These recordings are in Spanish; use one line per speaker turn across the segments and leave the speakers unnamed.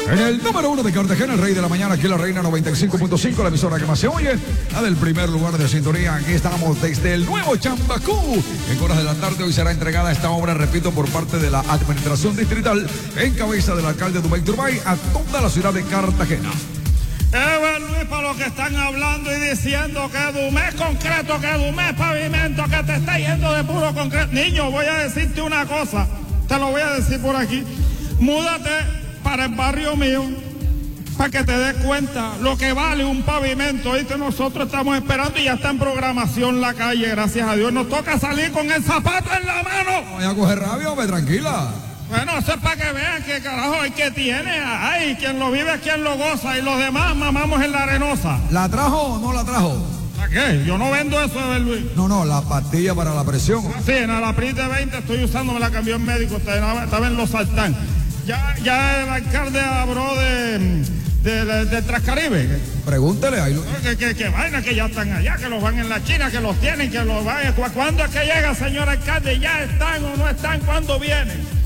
En el número 1 de Cartagena, el rey de la mañana, aquí en la Reina 95.5, la emisora que más se oye, la del primer lugar de sintonía. Aquí estamos desde el nuevo Chambacú. En horas de la tarde hoy será entregada esta obra, repito, por parte de la administración distrital, en cabeza del alcalde Dubey Turbay, a toda la ciudad de Cartagena.
Luis, para lo que están hablando y diciendo que Dumé es concreto, que Dumé es pavimento, que te está yendo de puro concreto. Niño, voy a decirte una cosa, te lo voy a decir por aquí. Múdate para el barrio mío, para que te des cuenta lo que vale un pavimento. ¿Viste? Nosotros estamos esperando y ya está en programación la calle, gracias a Dios. Nos toca salir con el zapato en la mano.
Voy a coger rabia, hombre, tranquila.
Bueno, eso es para que vean que carajo, el que tiene, ay, quien lo vive es quien lo goza, y los demás mamamos en la arenosa.
¿La trajo o no la trajo?
¿Para qué? Yo no vendo eso, Luis.
No, la pastilla para la presión.
Sí, en la Pris de 20 estoy usando, me la cambió el médico, estaba en los Saltán. Ya el alcalde habló de Transcaribe.
Pregúntele ahí.
Que vaina, que ya están allá, que los van en la China, que los tienen, que los van. ¿Cuándo es que llega, señor alcalde? ¿Ya están o no están? ¿Cuándo vienen?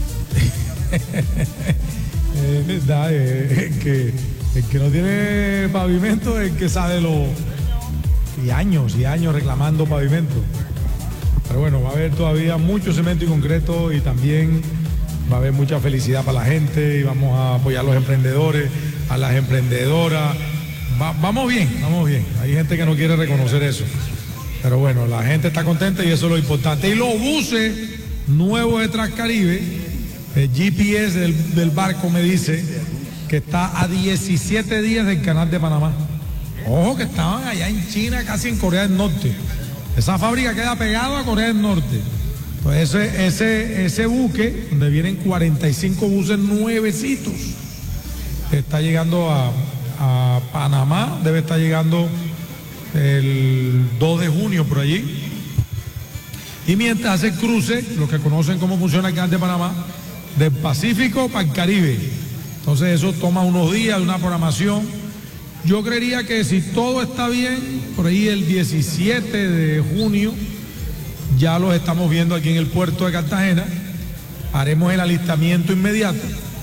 Es verdad, el que no tiene pavimento es el que sabe y años reclamando pavimento. Pero bueno, va a haber todavía mucho cemento y concreto, y también va a haber mucha felicidad para la gente, y vamos a apoyar a los emprendedores, a las emprendedoras. Vamos bien. Hay gente que no quiere reconocer eso, pero bueno, la gente está contenta y eso es lo importante. Y los buses nuevos de Transcaribe, el GPS del barco me dice que está a 17 días del canal de Panamá. Ojo, que estaban allá en China, casi en Corea del Norte. Esa fábrica queda pegada a Corea del Norte. Pues ese buque, donde vienen 45 buses nuevecitos, está llegando a Panamá, debe estar llegando el 2 de junio por allí. Y mientras hace el cruce, los que conocen cómo funciona el canal de Panamá, del Pacífico para el Caribe. Entonces eso toma unos días de una programación. Yo creería que si todo está bien, por ahí el 17 de junio ya los estamos viendo aquí en el puerto de Cartagena. Haremos el alistamiento inmediato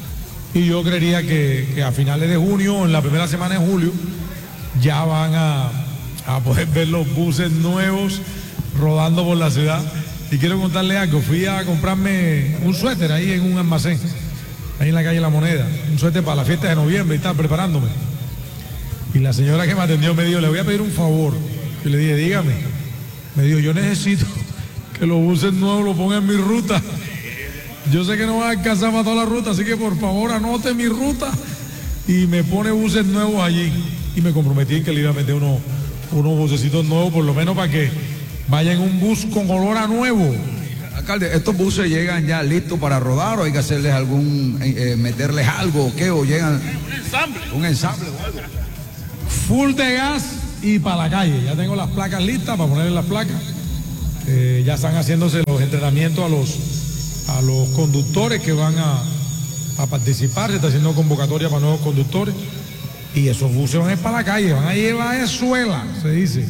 y yo creería que a finales de junio o en la primera semana de julio ya van a poder ver los buses nuevos rodando por la ciudad. Y quiero contarle algo, fui a comprarme un suéter ahí en un almacén, ahí en la calle La Moneda, un suéter para la fiesta de noviembre y estaba preparándome. Y la señora que me atendió me dijo, le voy a pedir un favor. Yo le dije, dígame. Me dijo, yo necesito que los buses nuevos lo pongan en mi ruta. Yo sé que no va a alcanzar para toda la ruta, así que por favor anote mi ruta y me pone buses nuevos allí. Y me comprometí en que le iba a meter unos bucecitos nuevos, por lo menos para que vaya en un bus con olor a nuevo.
Alcalde, ¿estos buses llegan ya listos para rodar o hay que hacerles meterles algo o qué? ¿O llegan un ensamble o algo?
Full de gas y para la calle. Ya tengo las placas listas para ponerle las placas. Ya están haciéndose los entrenamientos a los conductores que van a participar. Se está haciendo convocatoria para nuevos conductores. Y esos buses van a ir para la calle, van a llevar escuela, se dice.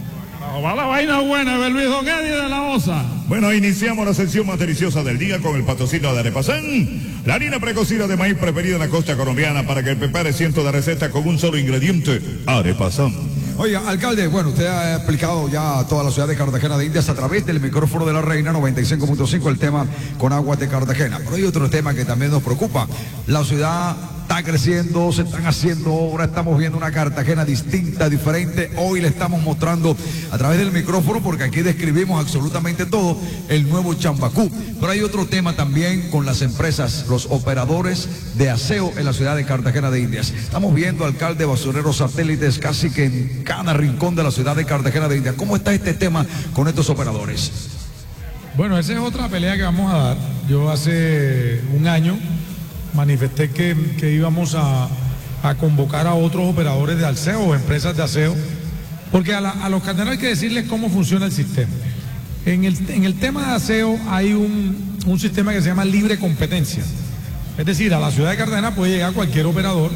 Va la vaina buena, Luis Don Eddie de la Osa.
Bueno, iniciamos la sección más deliciosa del día con el patrocinio de Arepasán, la harina precocida de maíz preferida en la costa colombiana para que prepare cientos de recetas con un solo ingrediente, Arepasán.
Oiga, alcalde, bueno, usted ha explicado ya a toda la ciudad de Cartagena de Indias a través del micrófono de la Reina 95.5 el tema con aguas de Cartagena. Pero hay otro tema que también nos preocupa. La ciudad está creciendo, se están haciendo obras, estamos viendo una Cartagena distinta, diferente. Hoy le estamos mostrando a través del micrófono, porque aquí describimos absolutamente todo, el nuevo Chambacú. Pero hay otro tema también con las empresas, los operadores de aseo en la ciudad de Cartagena de Indias. Estamos viendo, alcalde, basureros satélites casi que en cada rincón de la ciudad de Cartagena de Indias. ¿Cómo está este tema con estos operadores?
Bueno, esa es otra pelea que vamos a dar. Yo hace un año manifesté que íbamos a convocar a otros operadores de aseo o empresas de aseo, porque a los carteneros hay que decirles cómo funciona el sistema. En el tema de aseo hay un sistema que se llama libre competencia. Es decir, a la ciudad de Cartagena puede llegar cualquier operador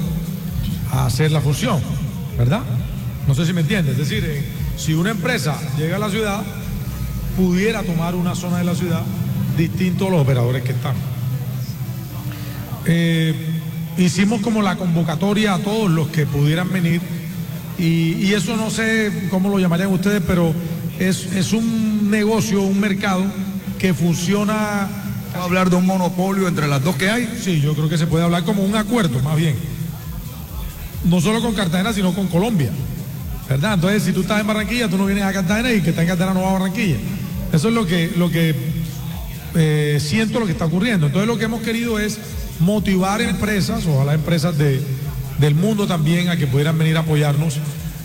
a hacer la función, ¿verdad? No sé si me entiendes. Es decir, si una empresa llega a la ciudad, pudiera tomar una zona de la ciudad distinto a los operadores que están. hicimos como la convocatoria a todos los que pudieran venir y eso no sé cómo lo llamarían ustedes, pero es un negocio, un mercado que funciona.
¿Va a hablar de un monopolio entre las dos que hay?
Sí, yo creo que se puede hablar como un acuerdo, más bien. No solo con Cartagena, sino con Colombia, ¿verdad? Entonces, si tú estás en Barranquilla, tú no vienes a Cartagena y que está en Cartagena no va a Barranquilla. Eso es lo que siento lo que está ocurriendo. Entonces, lo que hemos querido es motivar empresas, ojalá empresas del mundo también, a que pudieran venir a apoyarnos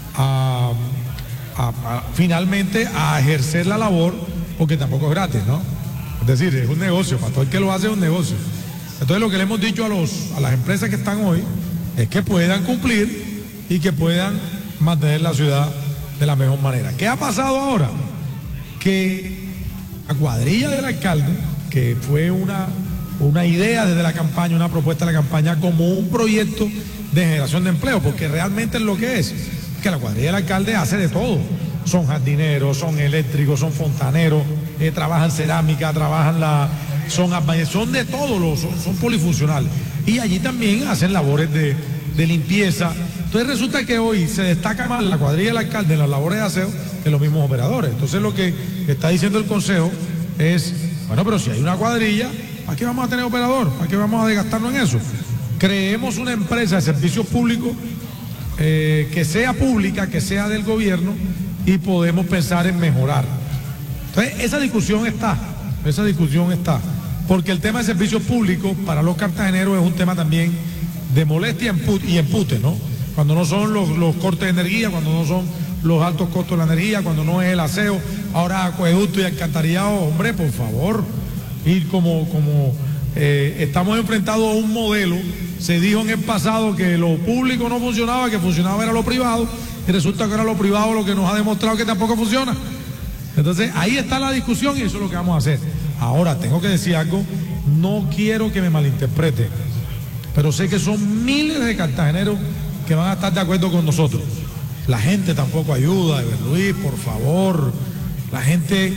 finalmente a ejercer la labor, porque tampoco es gratis, ¿no? Es decir, es un negocio, para todo el que lo hace es un negocio. Entonces, lo que le hemos dicho a las empresas que están hoy es que puedan cumplir y que puedan mantener la ciudad de la mejor manera. ¿Qué ha pasado ahora? Que la cuadrilla del alcalde, que fue una idea desde la campaña, una propuesta de la campaña como un proyecto de generación de empleo, porque realmente es lo que es, que la cuadrilla del alcalde hace de todo. Son jardineros, son eléctricos, son fontaneros, trabajan cerámica, son de todo, son polifuncionales. Y allí también hacen labores de limpieza. Entonces resulta que hoy se destaca más la cuadrilla del alcalde en las labores de aseo que los mismos operadores. Entonces lo que está diciendo el consejo es, bueno, pero si hay una cuadrilla, ¿para qué vamos a tener operador? ¿Para qué vamos a desgastarnos en eso? Creemos una empresa de servicios públicos que sea pública, que sea del gobierno, y podemos pensar en mejorar. Entonces esa discusión está, porque el tema de servicios públicos para los cartageneros es un tema también de molestia y empute, ¿no? Cuando no son los cortes de energía, cuando no son los altos costos de la energía, cuando no es el aseo, ahora acueducto y alcantarillado, hombre, por favor. Y como estamos enfrentados a un modelo, se dijo en el pasado que lo público no funcionaba, que funcionaba era lo privado, y resulta que era lo privado lo que nos ha demostrado que tampoco funciona. Entonces ahí está la discusión y eso es lo que vamos a hacer. Ahora, tengo que decir algo, no quiero que me malinterprete, pero sé que son miles de cartageneros que van a estar de acuerdo con nosotros. La gente tampoco ayuda, Luis, por favor. La gente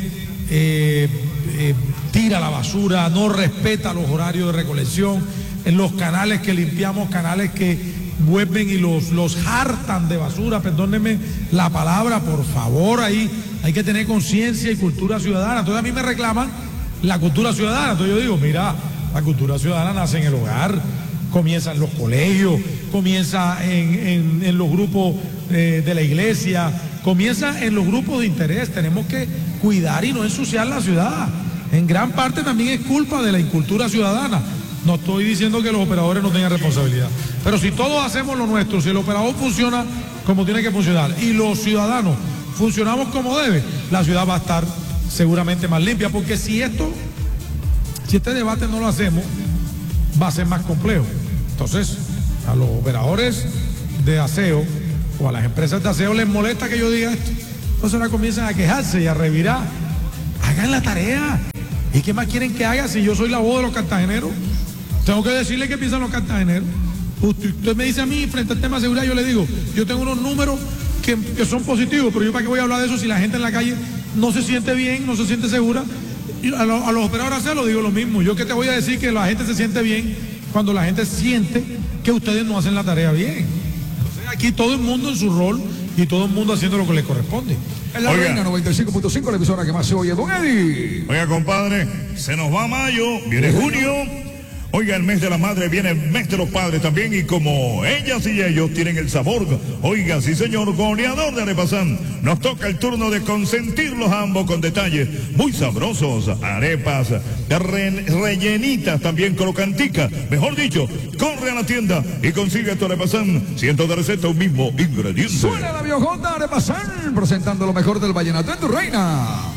tira la basura, no respeta los horarios de recolección. En los canales que limpiamos, canales que vuelven y los hartan de basura, perdónenme la palabra, por favor, ahí hay que tener conciencia y cultura ciudadana. Entonces a mí me reclaman la cultura ciudadana. Entonces yo digo, mira, la cultura ciudadana nace en el hogar, comienza en los colegios, comienza en los grupos de la iglesia, comienza en los grupos de interés. Tenemos que cuidar y no ensuciar la ciudad. En gran parte también es culpa de la incultura ciudadana. No estoy diciendo que los operadores no tengan responsabilidad, pero si todos hacemos lo nuestro, si el operador funciona como tiene que funcionar y los ciudadanos funcionamos como debe, la ciudad va a estar seguramente más limpia, porque si este debate no lo hacemos, va a ser más complejo. Entonces, a los operadores de aseo o a las empresas de aseo les molesta que yo diga esto. Entonces ahora comienzan a quejarse y a revirar. Hagan la tarea. ¿Y qué más quieren que haga si yo soy la voz de los cartageneros? Tengo que decirle qué piensan los cartageneros. Usted me dice a mí, frente al tema de seguridad, yo le digo, yo tengo unos números que son positivos, pero yo para qué voy a hablar de eso si la gente en la calle no se siente bien, no se siente segura. Y a los operadores se lo digo lo mismo. Yo que te voy a decir que la gente se siente bien cuando la gente siente que ustedes no hacen la tarea bien. Entonces aquí todo el mundo en su rol y todo el mundo haciendo lo que le corresponde.
En la Reina 95.5, la emisora que más se oye, don Eddie.
Oiga, compadre, se nos va mayo, viene junio. Oiga, el mes de la madre, viene el mes de los padres también, y como ellas y ellos tienen el sabor, oiga, sí señor, goleador de Arepasán, nos toca el turno de consentirlos a ambos con detalles muy sabrosos, arepas rellenitas, también crocanticas, mejor dicho, corre a la tienda y consigue tu Arepasán, cientos de recetas, un mismo ingrediente.
Suena la viejota Arepasán, presentando lo mejor del vallenato en tu Reina.